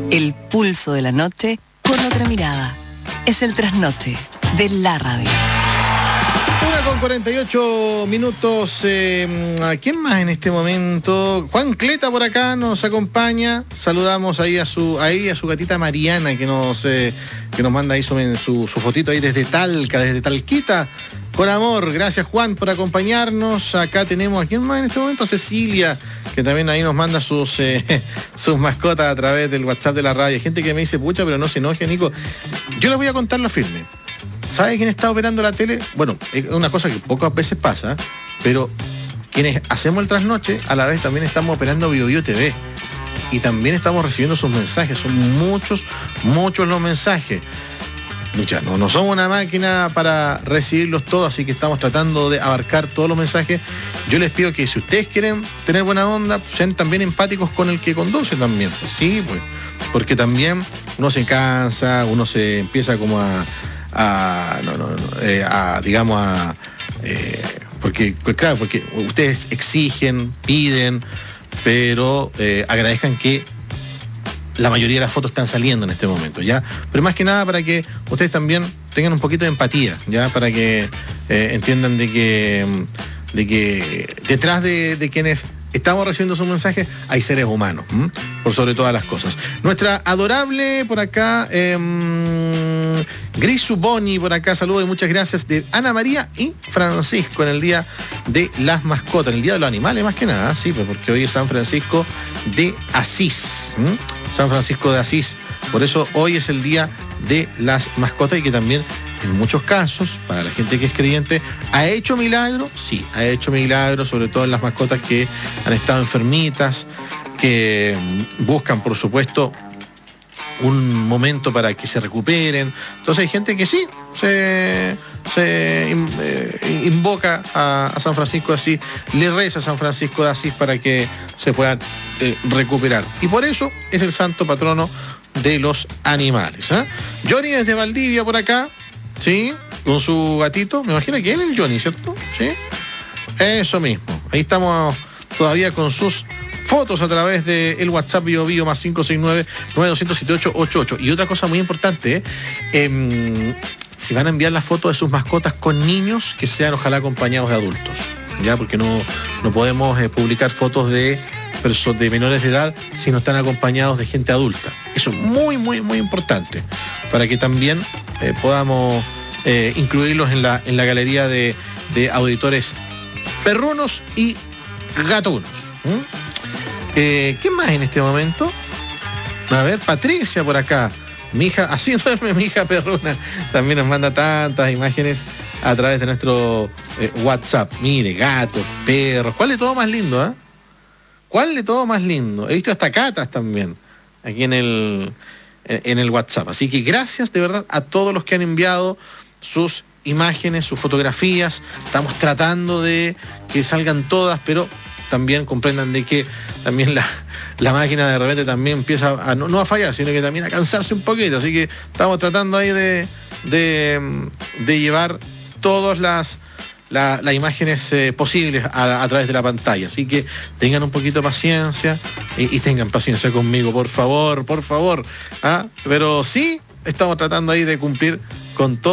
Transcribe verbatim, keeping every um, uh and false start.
El pulso de la noche con otra mirada. Es el trasnoche de la radio. Una con cuarenta y ocho minutos. Eh, ¿Quién más en este momento? Juan Cleta por acá nos acompaña. Saludamos ahí a su ahí a su gatita Mariana que nos eh, que nos manda ahí su, su, su fotito ahí desde Talca, desde Talquita. Con amor, gracias Juan por acompañarnos. Acá tenemos, ¿a quién más en este momento? A Cecilia, que también ahí nos manda sus, eh, sus mascotas a través del WhatsApp de la radio. Hay gente que me dice, pucha, pero no se enoje, Nico. Yo les voy a contar lo firme. ¿Sabe quién está operando la tele? Bueno, es una cosa que pocas veces pasa, pero quienes hacemos el trasnoche, a la vez también estamos operando Bio Bio T V. Y también estamos recibiendo sus mensajes. Son muchos, muchos los mensajes. Ya, no, no somos una máquina para recibirlos todos, así que estamos tratando de abarcar todos los mensajes. Yo les pido que si ustedes quieren tener buena onda, sean también empáticos con el que conduce también. Pues sí, pues, porque también uno se cansa, uno se empieza como a, a, no, no, no, eh, a digamos, a... Eh, porque, pues claro, porque ustedes exigen, piden, pero eh, agradezcan que la mayoría de las fotos están saliendo en este momento, ¿ya? Pero más que nada para que ustedes también tengan un poquito de empatía, ¿ya? Para que eh, entiendan de que, de que detrás de, de quienes estamos recibiendo sus mensajes hay seres humanos, ¿m? Por sobre todas las cosas. Nuestra adorable por acá, eh, Gris Suboni por acá, saludos y muchas gracias de Ana María y Francisco en el Día de las Mascotas, en el Día de los Animales más que nada, sí, pues porque hoy es San Francisco de Asís, ¿m? San Francisco de Asís. Por eso hoy es el Día de las Mascotas y que también en muchos casos, para la gente que es creyente, ¿ha hecho milagro? Sí, ha hecho milagro, sobre todo en las mascotas que han estado enfermitas, que buscan, por supuesto, un momento para que se recuperen. Entonces hay gente que sí, se, se eh, invoca a, a San Francisco de Asís, le reza a San Francisco de Asís para que se puedan eh, recuperar. Y por eso es el santo patrono de los animales, ¿eh? Johnny desde Valdivia por acá, ¿sí? Con su gatito, me imagino que él es el Johnny, ¿cierto? Sí. Eso mismo. Ahí estamos todavía con sus fotos a través del WhatsApp Bio Bio más cinco seis nueve, nueve dos cero siete ocho ocho ocho. Y otra cosa muy importante, ¿eh? Eh, si van a enviar las fotos de sus mascotas con niños, que sean ojalá acompañados de adultos, ¿ya? Porque no, no podemos eh, publicar fotos de, de menores de edad si no están acompañados de gente adulta. Eso es muy, muy, muy importante, para que también eh, podamos eh, incluirlos en la, en la galería de, de auditores perrunos y gatunos. ¿Mm? Eh, ¿Qué más en este momento? A ver, Patricia por acá. Mi hija, así duerme mi hija perruna. También nos manda tantas imágenes a través de nuestro eh, WhatsApp. Mire, gatos, perros. ¿Cuál de todo más lindo, eh? ¿Cuál de todo más lindo? He visto hasta catas también aquí en el, en el WhatsApp. Así que gracias de verdad a todos los que han enviado sus imágenes, sus fotografías. Estamos tratando de que salgan todas, pero también comprendan de que también la, la máquina de repente también empieza a no, no a fallar, sino que también a cansarse un poquito. Así que estamos tratando ahí de, de, de llevar todas las, la, las imágenes eh, posibles a, a través de la pantalla. Así que tengan un poquito de paciencia y, y tengan paciencia conmigo, por favor, por favor. ¿Ah? Pero sí, estamos tratando ahí de cumplir con todo.